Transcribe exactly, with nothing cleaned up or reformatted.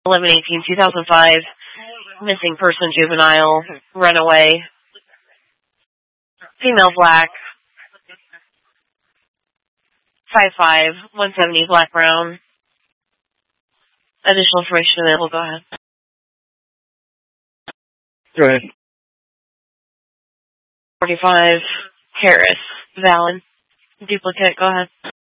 eleven eighteen two thousand five, missing person juvenile, runaway, female black, five five, one seventy black brown. Additional information available, go ahead. Go ahead. forty-five, Harris, Valen, duplicate, go ahead.